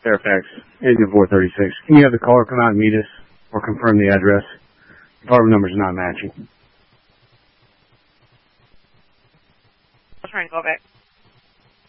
Fairfax, engine 436. Can you have the caller come out and meet us or confirm the address? Department number's not matching. I'll try and call back.